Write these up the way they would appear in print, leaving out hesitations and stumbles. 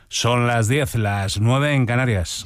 Son las 10, las 9 en Canarias.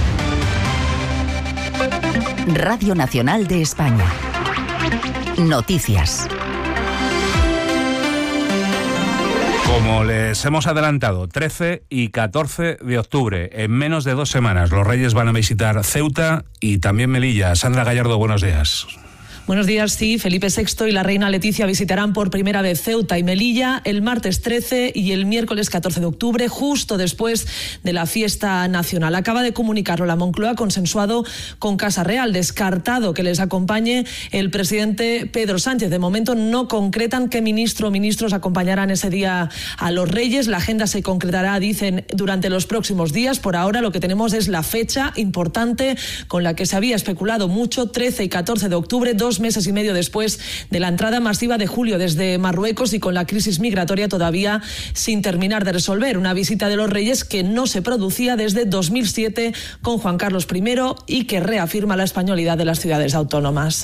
Radio Nacional de España. Noticias. Como les hemos adelantado, 13 y 14 de octubre, en menos de 2 semanas, los Reyes van a visitar Ceuta y también Melilla. Sandra Gallardo, buenos días. Buenos días, sí. Felipe VI y la reina Leticia visitarán por primera vez Ceuta y Melilla el martes 13 y el miércoles 14 de octubre, justo después de la fiesta nacional. Acaba de comunicarlo la Moncloa, consensuado con Casa Real, descartado que les acompañe el presidente Pedro Sánchez. De momento no concretan qué ministro o ministros acompañarán ese día a los Reyes. La agenda se concretará, dicen, durante los próximos días. Por ahora lo que tenemos es la fecha importante con la que se había especulado mucho, 13 y 14 de octubre, 2 meses y medio después de la entrada masiva de julio desde Marruecos y con la crisis migratoria todavía sin terminar de resolver. Una visita de los Reyes que no se producía desde 2007 con Juan Carlos I y que reafirma la españolidad de las ciudades autónomas.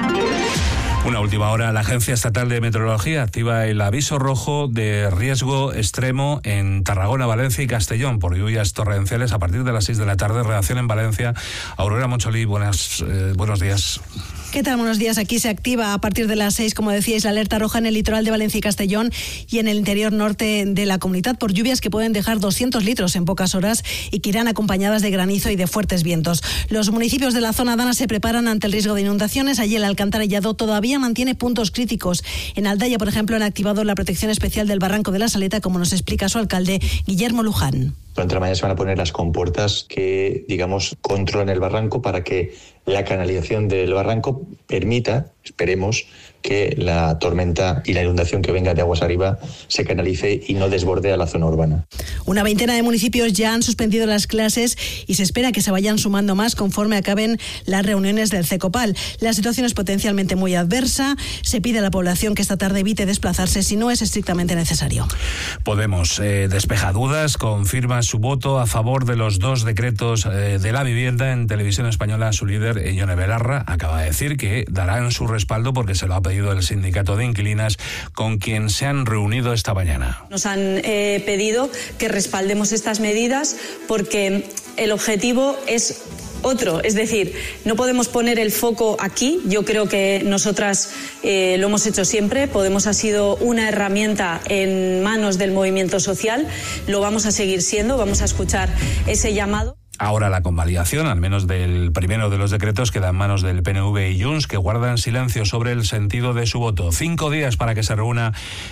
Una última hora, la Agencia Estatal de Meteorología activa el aviso rojo de riesgo extremo en Tarragona, Valencia y Castellón por lluvias torrenciales a partir de las 6 de la tarde. Redacción en Valencia. Aurora Moncholí, buenos días. ¿Qué tal? Buenos días. Aquí se activa a partir de las 6, como decíais, la alerta roja en el litoral de Valencia y Castellón y en el interior norte de la comunidad por lluvias que pueden dejar 200 litros en pocas horas y que irán acompañadas de granizo y de fuertes vientos. Los municipios de la zona dana se preparan ante el riesgo de inundaciones. Allí el alcantarillado todavía mantiene puntos críticos. En Aldaya, por ejemplo, han activado la protección especial del Barranco de la Saleta, como nos explica su alcalde, Guillermo Luján. Durante la mañana se van a poner las compuertas que, controlan el barranco para que la canalización del barranco permita, esperemos, que la tormenta y la inundación que venga de aguas arriba se canalice y no desborde a la zona urbana. Una veintena de municipios ya han suspendido las clases y se espera que se vayan sumando más conforme acaben las reuniones del CECOPAL. La situación es potencialmente muy adversa. Se pide a la población que esta tarde evite desplazarse si no es estrictamente necesario. Podemos despeja dudas, confirma su voto a favor de los 2 decretos de la vivienda. En Televisión Española, su líder, Ione Belarra, acaba de decir que darán su respaldo porque se lo ha pedido el sindicato de inquilinas con quien se han reunido esta mañana. Nos han pedido que respaldemos estas medidas porque el objetivo es otro, es decir, no podemos poner el foco aquí. Yo creo que nosotras lo hemos hecho siempre. Podemos ha sido una herramienta en manos del movimiento social, lo vamos a seguir siendo, vamos a escuchar ese llamado. Ahora la convalidación, al menos del primero de los decretos, queda en manos del PNV y Junts, que guardan silencio sobre el sentido de su voto. 5 días para que se reúna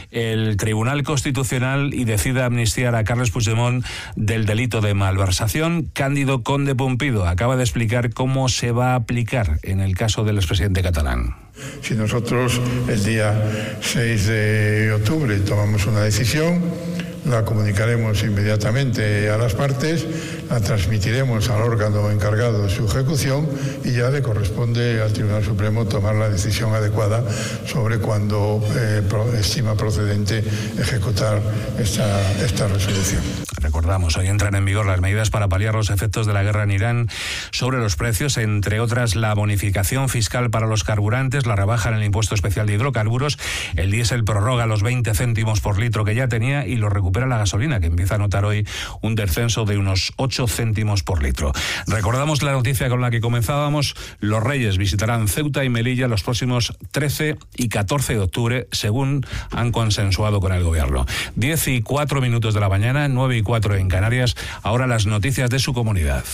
el Tribunal Constitucional y decida amnistiar a Carles Puigdemont del delito de malversación. Cándido Conde Pumpido acaba de explicar cómo se va a aplicar en el caso del expresidente catalán. Si nosotros el día 6 de octubre tomamos una decisión, la comunicaremos inmediatamente a las partes, la transmitiremos al órgano encargado de su ejecución y ya le corresponde al Tribunal Supremo tomar la decisión adecuada sobre cuándo estima procedente ejecutar esta resolución. Recordamos, hoy entran en vigor las medidas para paliar los efectos de la guerra en Irán sobre los precios, entre otras la bonificación fiscal para los carburantes, la rebaja en el impuesto especial de hidrocarburos, el diésel prorroga los 20 céntimos por litro que ya tenía y lo recupera la gasolina, que empieza a notar hoy un descenso de unos 8 céntimos por litro. Recordamos la noticia con la que comenzábamos: los Reyes visitarán Ceuta y Melilla los próximos 13 y 14 de octubre, según han consensuado con el gobierno. 10 y 4 minutos de la mañana, 9 y 4 en Canarias. Ahora las noticias de su comunidad.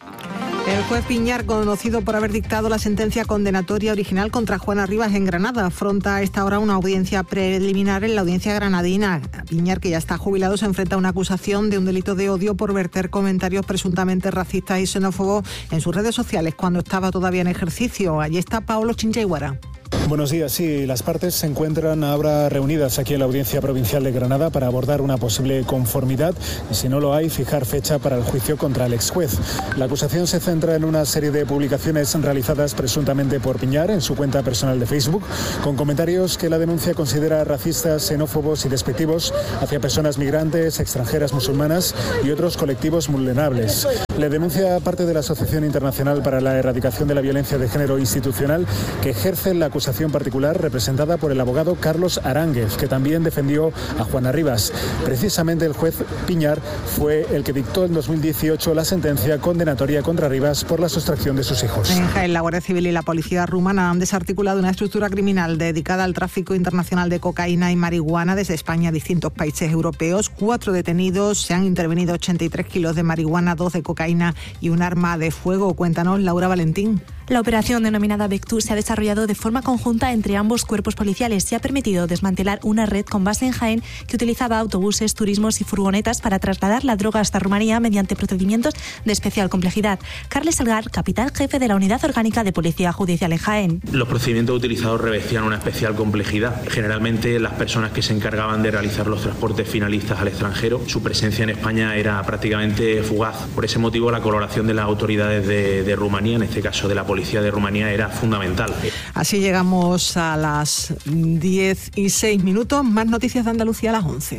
El juez Piñar, conocido por haber dictado la sentencia condenatoria original contra Juana Rivas en Granada, afronta a esta hora una audiencia preliminar en la audiencia granadina. Piñar, que ya está jubilado, se enfrenta a una acusación de un delito de odio por verter comentarios presuntamente racistas y xenófobos en sus redes sociales cuando estaba todavía en ejercicio. Allí está Paolo Chinchaiguara. Buenos días. Sí, las partes se encuentran ahora reunidas aquí en la Audiencia Provincial de Granada para abordar una posible conformidad y, si no lo hay, fijar fecha para el juicio contra el exjuez. La acusación se centra en una serie de publicaciones realizadas presuntamente por Piñar en su cuenta personal de Facebook, con comentarios que la denuncia considera racistas, xenófobos y despectivos hacia personas migrantes, extranjeras, musulmanas y otros colectivos vulnerables. Le denuncia parte de la Asociación Internacional para la Erradicación de la Violencia de Género Institucional, que ejerce la acusación acusación particular representada por el abogado Carlos Aránguez, que también defendió a Juana Rivas. Precisamente el juez Piñar fue el que dictó en 2018 la sentencia condenatoria contra Rivas por la sustracción de sus hijos. En Jaén, la Guardia Civil y la policía rumana han desarticulado una estructura criminal dedicada al tráfico internacional de cocaína y marihuana desde España a distintos países europeos. 4 detenidos, se han intervenido 83 kilos de marihuana, 2 de cocaína y un arma de fuego. Cuéntanos, Laura Valentín. La operación denominada Vectu se ha desarrollado de forma conjunta entre ambos cuerpos policiales y ha permitido desmantelar una red con base en Jaén que utilizaba autobuses, turismos y furgonetas para trasladar la droga hasta Rumanía mediante procedimientos de especial complejidad. Carles Algar, capitán jefe de la Unidad Orgánica de Policía Judicial en Jaén. Los procedimientos utilizados revestían una especial complejidad. Generalmente las personas que se encargaban de realizar los transportes finalistas al extranjero, su presencia en España era prácticamente fugaz. Por ese motivo la colaboración de las autoridades de Rumanía, en este caso de la Policía de Rumanía, era fundamental. Así llegamos a las 10:06. Más noticias de Andalucía a las 11.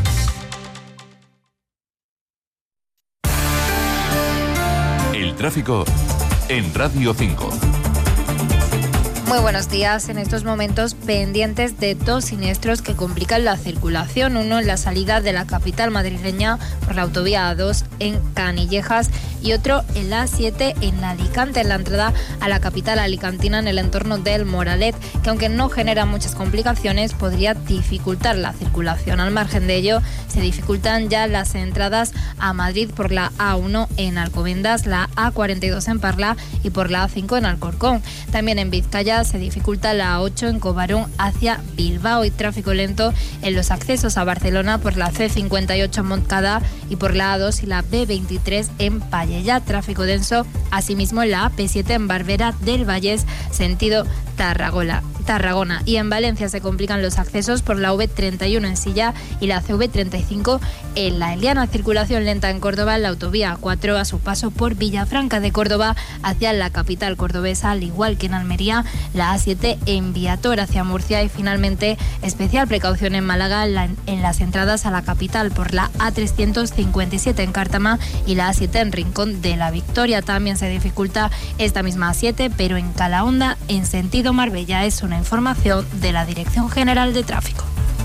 El tráfico en Radio 5. Muy buenos días. En estos momentos pendientes de 2 siniestros que complican la circulación. Uno en la salida de la capital madrileña por la autovía A2 en Canillejas y otro en la A7 en Alicante, en la entrada a la capital alicantina en el entorno del Moralet, que aunque no genera muchas complicaciones podría dificultar la circulación. Al margen de ello, se dificultan ya las entradas a Madrid por la A1 en Alcobendas, la A42 en Parla y por la A5 en Alcorcón. También en Vizcaya se dificulta la A8 en Cobarón hacia Bilbao y tráfico lento en los accesos a Barcelona por la C58 en Montcada y por la A2 y la B23 en Pallejà. Tráfico denso asimismo en la AP7 en Barbera del Vallés sentido Tarragona. Y en Valencia se complican los accesos por la V31 en Silla y la CV35 en La Eliana. Circulación lenta en Córdoba en la autovía A4 a su paso por Villafranca de Córdoba hacia la capital cordobesa, al igual que en Almería, la A7 en Viator hacia Murcia y finalmente especial precaución en Málaga en las entradas a la capital por la A357 en Cártama y la A7 en Rincón de la Victoria. También se dificulta esta misma A7 pero en Calahonda en sentido Marbella. Es una información de la Dirección General de Tráfico.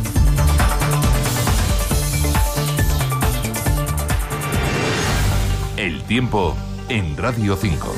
El tiempo en Radio 5.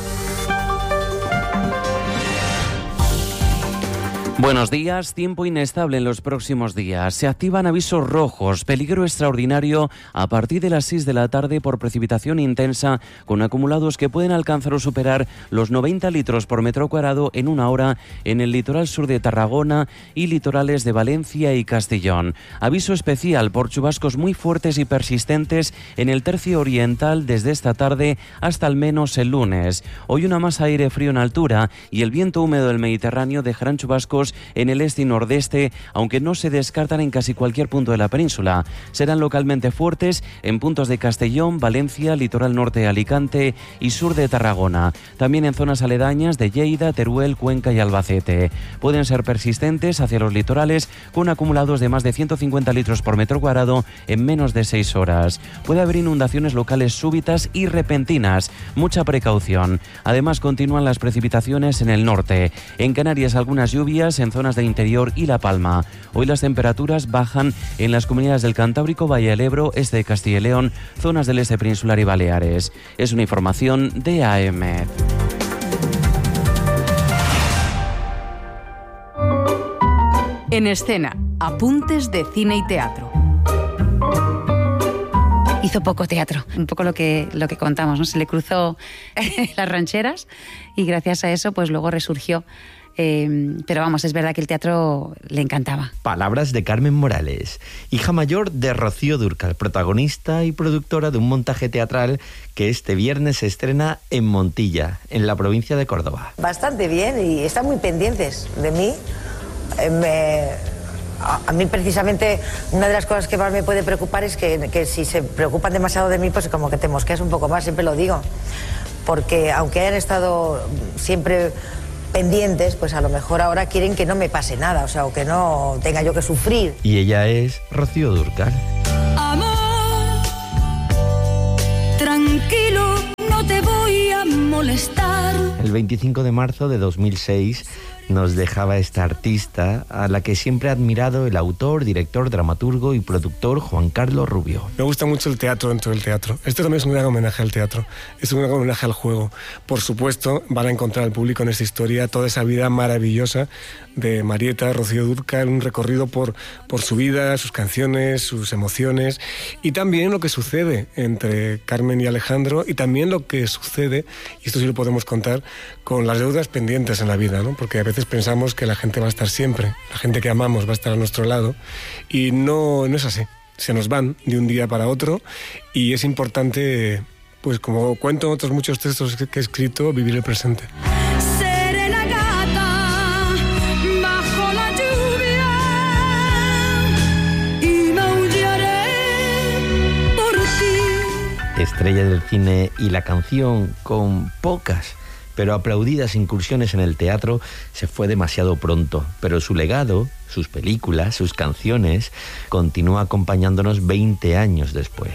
Buenos días. Tiempo inestable en los próximos días. Se activan avisos rojos, peligro extraordinario a partir de las 6 de la tarde por precipitación intensa, con acumulados que pueden alcanzar o superar los 90 litros por metro cuadrado en una hora en el litoral sur de Tarragona y litorales de Valencia y Castellón. Aviso especial por chubascos muy fuertes y persistentes en el tercio oriental desde esta tarde hasta al menos el lunes. Hoy una masa de aire frío en altura y el viento húmedo del Mediterráneo dejarán chubascos en el este y nordeste, aunque no se descartan en casi cualquier punto de la península. Serán localmente fuertes en puntos de Castellón, Valencia, litoral norte de Alicante y sur de Tarragona. También en zonas aledañas de Lleida, Teruel, Cuenca y Albacete. Pueden ser persistentes hacia los litorales con acumulados de más de 150 litros por metro cuadrado en menos de 6 horas. Puede haber inundaciones locales súbitas y repentinas. Mucha precaución. Además, continúan las precipitaciones en el norte. En Canarias, algunas lluvias en zonas del interior y La Palma. Hoy las temperaturas bajan en las comunidades del Cantábrico, Valle del Ebro, este de Castilla y León, zonas del este peninsular y Baleares. Es una información de AEMET. En escena, apuntes de cine y teatro. Hizo poco teatro, un poco lo que contamos, ¿no? Se le cruzó las rancheras y gracias a eso pues luego resurgió. Pero vamos, es verdad que el teatro le encantaba. Palabras de Carmen Morales, hija mayor de Rocío Dúrcal, protagonista y productora de un montaje teatral que este viernes se estrena en Montilla, en la provincia de Córdoba. Bastante bien y están muy pendientes de mí. A mí precisamente una de las cosas que más me puede preocupar es que si se preocupan demasiado de mí, pues como que te mosqueas un poco más, siempre lo digo. Porque aunque hayan estado siempre pendientes, pues a lo mejor ahora quieren que no me pase nada, o sea, o que no tenga yo que sufrir. Y ella es Rocío Dúrcal. Amor, tranquilo, no te voy a molestar. El 25 de marzo de 2006 nos dejaba esta artista a la que siempre ha admirado el autor, director, dramaturgo y productor Juan Carlos Rubio. Me gusta mucho el teatro dentro del teatro. Esto también es un gran homenaje al teatro, es un gran homenaje al juego. Por supuesto, van a encontrar al público en esta historia toda esa vida maravillosa de Marieta, Rocío Dúrcal, un recorrido por su vida, sus canciones, sus emociones, y también lo que sucede entre Carmen y Alejandro, y también lo que sucede, y esto sí lo podemos contar, con las deudas pendientes en la vida, ¿no? Porque a veces pensamos que la gente va a estar siempre, la gente que amamos va a estar a nuestro lado, y no es así. Se nos van de un día para otro, y es importante, pues como cuento en otros muchos textos que he escrito, vivir el presente. Estrella del cine y la canción, con pocas pero aplaudidas incursiones en el teatro, se fue demasiado pronto, pero su legado, sus películas, sus canciones, continúa acompañándonos 20 años después.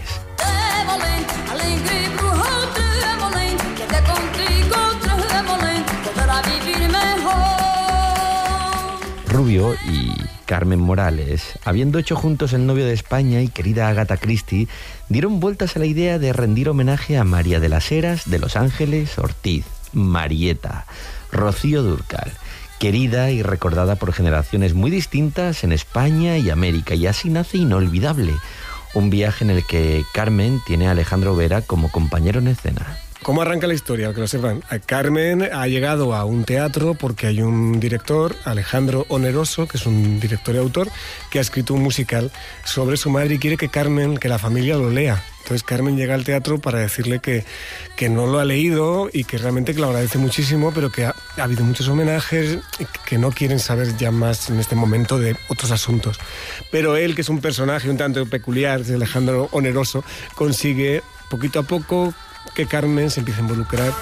Rubio y Carmen Morales, habiendo hecho juntos El novio de España y Querida Agatha Christie, dieron vueltas a la idea de rendir homenaje a María de las Heras de Los Ángeles Ortiz, Marieta, Rocío Dúrcal, querida y recordada por generaciones muy distintas en España y América, y así nace Inolvidable, un viaje en el que Carmen tiene a Alejandro Vera como compañero en escena. ¿Cómo arranca la historia? Que lo sepan. Carmen ha llegado a un teatro porque hay un director, Alejandro Oneroso, que es un director y autor, que ha escrito un musical sobre su madre y quiere que Carmen, que la familia lo lea. Entonces Carmen llega al teatro para decirle que no lo ha leído y que realmente que lo agradece muchísimo, pero que ha habido muchos homenajes y que no quieren saber ya más en este momento de otros asuntos. Pero él, que es un personaje un tanto peculiar, de Alejandro Oneroso, consigue poquito a poco que Carmen se empiece a involucrar.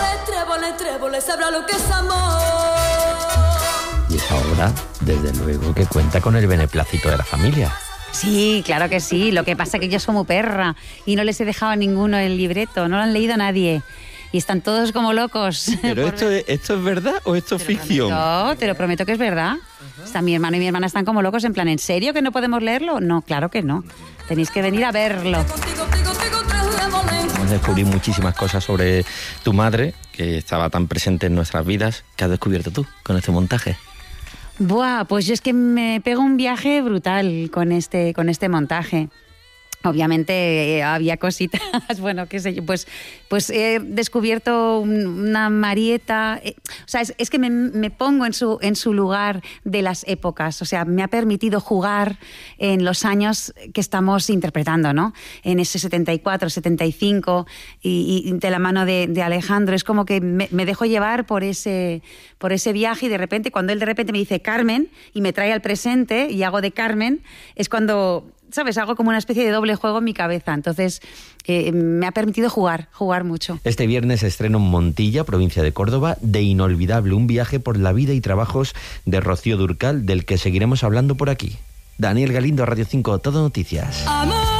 Y es ahora, desde luego, que cuenta con el beneplácito de la familia. Sí, claro que sí. Lo que pasa es que yo soy muy perra y no les he dejado a ninguno el libreto, no lo han leído nadie. Y están todos como locos. ¿Pero esto es verdad o esto es ficción? Te lo prometo que es verdad. Está mi hermano y mi hermana están como locos en plan, ¿en serio que no podemos leerlo? No, claro que no. Tenéis que venir a verlo. Vamos a descubrir muchísimas cosas sobre tu madre, que estaba tan presente en nuestras vidas. ¿Qué has descubierto tú con este montaje? Buah, pues yo es que me pego un viaje brutal con este montaje. Obviamente había cositas, bueno, qué sé yo, pues he descubierto una Marieta, o sea, es que me pongo en su lugar de las épocas, o sea, me ha permitido jugar en los años que estamos interpretando, ¿no? En ese 74, 75 y de la mano de Alejandro, es como que me dejo llevar por ese viaje y de repente, cuando él de repente me dice Carmen y me trae al presente y hago de Carmen, es cuando, ¿sabes? Hago como una especie de doble juego en mi cabeza. Entonces, me ha permitido jugar mucho. Este viernes estreno en Montilla, provincia de Córdoba, de Inolvidable, un viaje por la vida y trabajos de Rocío Dúrcal, del que seguiremos hablando por aquí. Daniel Galindo, Radio 5, Todo Noticias.